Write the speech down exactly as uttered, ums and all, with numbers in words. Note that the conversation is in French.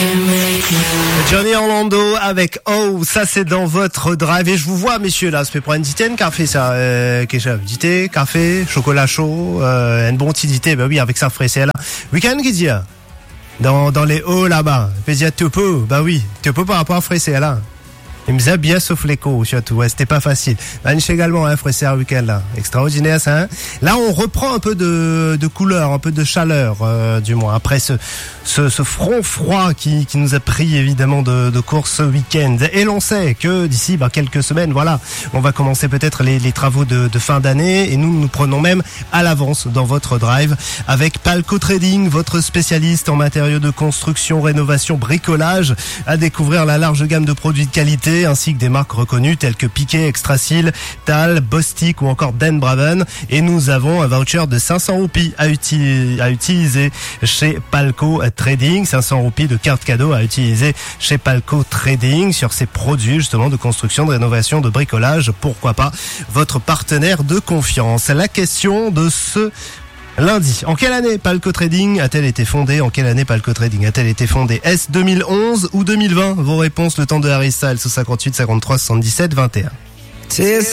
Johnny Orlando avec Oh, ça c'est dans votre drive. Et je vous vois, messieurs, là, ça fait pour un dité, un café, ça. Euh, qu'est-ce que dité, café, chocolat chaud, euh, un bon petit dité, bah oui, avec ça frais, c'est là. Week-end, qui dit, dans, dans les hauts là-bas. Puis il y a Topo, bah oui, Topo par rapport à frais, c'est là. Il me faisait bien sauf l'écho, surtout. Ouais, c'était pas facile. Maniche également, hein, frère, un week-end, là. Extraordinaire, ça, hein. Là, on reprend un peu de, de couleur, un peu de chaleur, euh, du moins. Après ce, ce, ce front froid qui, qui nous a pris, évidemment, de, de course ce week-end. Et l'on sait que d'ici, bah, quelques semaines, voilà, on va commencer peut-être les, les travaux de, de fin d'année. Et nous, nous prenons même à l'avance dans votre drive avec Palco Trading, votre spécialiste en matériaux de construction, rénovation, bricolage, à découvrir la large gamme de produits de qualité, ainsi que des marques reconnues telles que Piquet, Extrasil, Tal, Bostik ou encore Dan Braven. Et nous avons un voucher de cinq cents roupies à, uti- à utiliser chez Palco Trading. cinq cents roupies de carte cadeau à utiliser chez Palco Trading sur ces produits justement de construction, de rénovation, de bricolage. Pourquoi pas votre partenaire de confiance. La question de ce lundi. En quelle année Palco Trading a-t-elle été fondée? En quelle année Palco Trading a-t-elle été fondée? Est-ce deux mille onze ou deux mille vingt? Vos réponses, le temps de Harry Styles au cinquante-huit, cinquante-trois, soixante-dix-sept, vingt et un.